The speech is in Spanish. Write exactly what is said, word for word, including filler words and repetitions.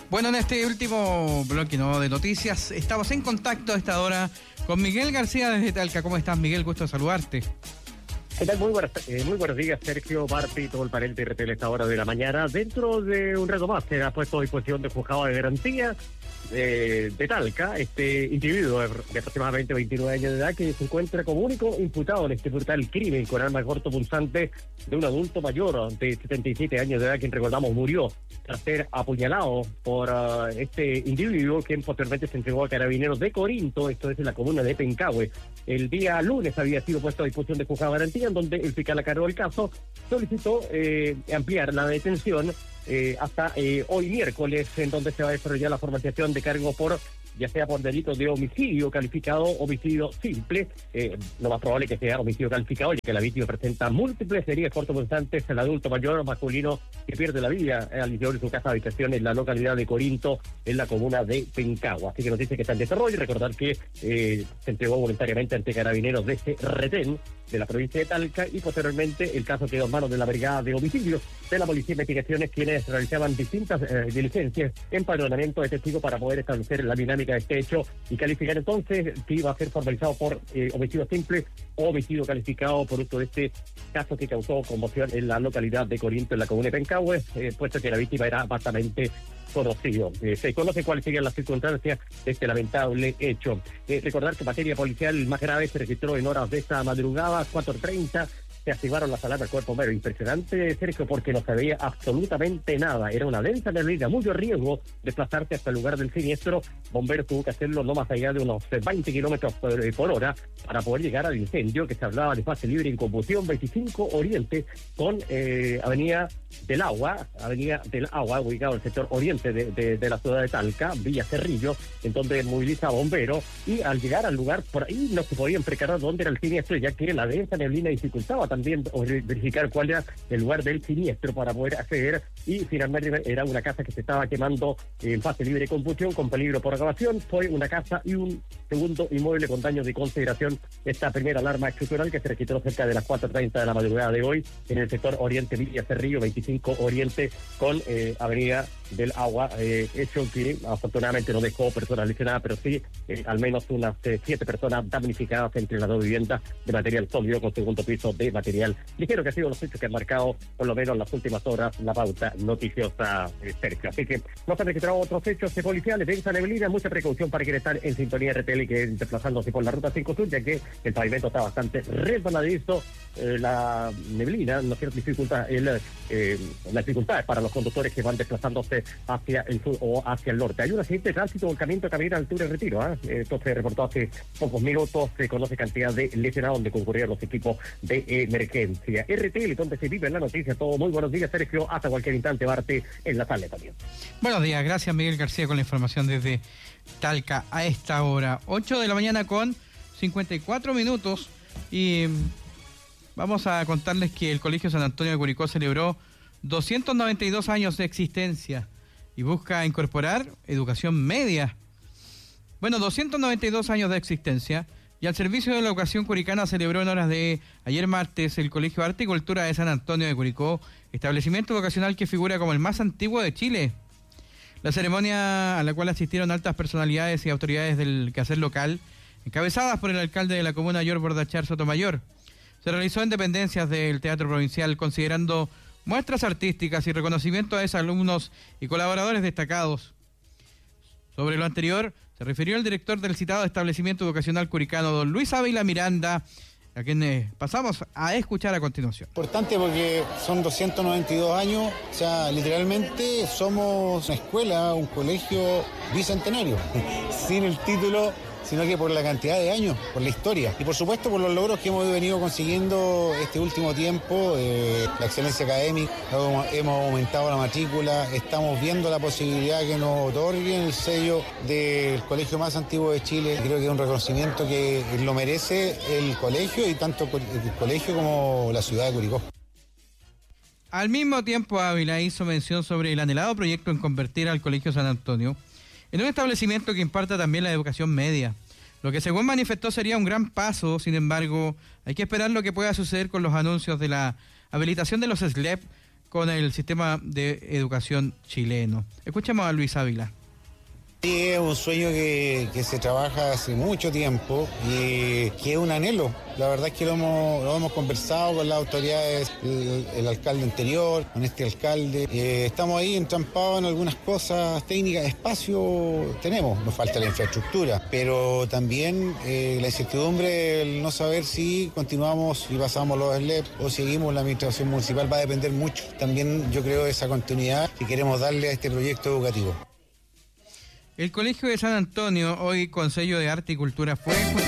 Bueno, en este último bloque, ¿no?, de noticias, estamos en contacto a esta hora con Miguel García desde Talca. ¿Cómo estás, Miguel? Gusto de saludarte. ¿Qué tal? Muy buenas, eh, muy buenos días, Sergio, Barti, todo el panel de R T L a esta hora de la mañana. Dentro de un rato más será puesto a disposición de juzgado de garantía de, de Talca, este individuo de, de aproximadamente veintinueve años de edad que se encuentra como único imputado en este brutal crimen con arma cortopunzante de un adulto mayor de setenta y siete años de edad, quien recordamos murió tras ser apuñalado por uh, este individuo, quien posteriormente se entregó a carabineros de Corinto, esto es en la comuna de Pencahue. El día lunes había sido puesto a disposición de juzgado de garantía, en donde el fiscal a cargo del caso solicitó eh, ampliar la detención eh, hasta eh, hoy miércoles, en donde se va a desarrollar la formalización de cargo por, ya sea por delito de homicidio calificado, homicidio simple, eh, lo más probable que sea homicidio calificado, ya que la víctima presenta múltiples heridas cortopunzantes, el adulto mayor masculino que pierde la vida al interior de su casa de habitación en la localidad de Corinto, en la comuna de Pencahue. Así que nos dice que está en desarrollo, y recordar que eh, se entregó voluntariamente ante carabineros de ese retén de la provincia de Talca, y posteriormente el caso quedó en manos de la Brigada de Homicidios de la Policía de Investigaciones, quienes realizaban distintas eh, diligencias, empadronamiento de testigos para poder establecer la dinámica de este hecho y calificar entonces si iba a ser formalizado por eh, homicidio simple o homicidio calificado por uso de este caso que causó conmoción en la localidad de Corinto, en la comuna de Pencahue, eh, puesto que la víctima era bastante conocido. Eh, se conoce cuáles serían las circunstancias de este lamentable hecho. Eh, recordar que materia policial más grave se registró en horas de esta madrugada, cuatro treinta, se activaron las alarmas del cuerpo bombero. Impresionante, Sergio, porque no se veía absolutamente nada. Era una densa neblina, mucho riesgo desplazarse hasta el lugar del siniestro. Bomberos tuvo que hacerlo no más allá de unos veinte kilómetros por, por hora para poder llegar al incendio, que se hablaba de fase libre en combustión, veinticinco Oriente, con eh, Avenida del Agua, Avenida del Agua, ubicado en el sector oriente de, de, de la ciudad de Talca, Villa Cerrillo, en donde moviliza bomberos, y al llegar al lugar, por ahí no se podían precarar dónde era el siniestro, ya que la densa neblina dificultaba también verificar cuál era el lugar del siniestro para poder acceder, y finalmente era una casa que se estaba quemando en fase libre de combustión con peligro por acabación. Fue una casa y un segundo inmueble con daños de consideración. Esta primera alarma estructural que se registró cerca de las cuatro treinta de la madrugada de hoy en el sector oriente Villa Cerrillo, veinticinco Oriente, con eh, Avenida del Agua, eh, hecho que afortunadamente no dejó personas lesionadas, pero sí eh, al menos unas eh, siete personas damnificadas entre las dos viviendas de material sólido con segundo piso de material ligero, que ha sido los hechos que han marcado por lo menos en las últimas horas la pauta noticiosa, eh, Sergio. Así que no se han registrado otros hechos policiales de esa neblina. Mucha precaución para quienes están en sintonía R T L, que desplazándose por la ruta cinco Sur, ya que el pavimento está bastante resbaladizo. Eh, la neblina no cierto dificulta el, eh, las dificultades para los conductores que van desplazándose hacia el sur o hacia el norte. Hay un accidente de tránsito en camino a Camino Altura y Retiro. ¿eh? Esto se reportó hace pocos minutos. Se conoce cantidad de lesionados donde concurrieron los equipos de emergencia. R T L, donde se vive la noticia. Todo muy buenos días, Sergio. Hasta cualquier instante, Barte, en la tarde también. Buenos días, gracias Miguel García con la información desde Talca a esta hora. ocho de la mañana con cincuenta y cuatro minutos, y vamos a contarles que el Colegio San Antonio de Curicó celebró doscientos noventa y dos años de existencia y busca incorporar educación media. Bueno, doscientos noventa y dos años de existencia, y al servicio de la educación curicana celebró en horas de ayer martes el Colegio de Arte y Cultura de San Antonio de Curicó, establecimiento educacional que figura como el más antiguo de Chile. La ceremonia, a la cual asistieron altas personalidades y autoridades del quehacer local, encabezadas por el alcalde de la comuna, George Bordachar Sotomayor, se realizó en dependencias del Teatro Provincial, considerando muestras artísticas y reconocimiento a esos alumnos y colaboradores destacados. Sobre lo anterior, se refirió el director del citado establecimiento educacional curicano, don Luis Ávila Miranda, a quien eh, pasamos a escuchar a continuación. Importante porque son doscientos noventa y dos años, o sea, literalmente somos una escuela, un colegio bicentenario, sin el título, sino que por la cantidad de años, por la historia y por supuesto por los logros que hemos venido consiguiendo este último tiempo, eh, la excelencia académica, hemos aumentado la matrícula, estamos viendo la posibilidad que nos otorguen el sello del colegio más antiguo de Chile. Creo que es un reconocimiento que lo merece el colegio, y tanto el colegio como la ciudad de Curicó. Al mismo tiempo, Ávila hizo mención sobre el anhelado proyecto en convertir al Colegio San Antonio en un establecimiento que imparta también la educación media, lo que según manifestó sería un gran paso. Sin embargo, hay que esperar lo que pueda suceder con los anuncios de la habilitación de los S L E P, con el sistema de educación chileno. Escuchemos a Luis Ávila. Sí, es un sueño que, que se trabaja hace mucho tiempo y que es un anhelo. La verdad es que lo hemos, lo hemos conversado con las autoridades, el, el alcalde anterior, con este alcalde. Eh, estamos ahí entrampados en algunas cosas técnicas. Espacio tenemos, nos falta la infraestructura, pero también eh, la incertidumbre, el no saber si continuamos y pasamos los S L E P o seguimos la administración municipal va a depender mucho. También yo creo de esa continuidad que queremos darle a este proyecto educativo. El Colegio de San Antonio, hoy con sello de Arte y Cultura, fue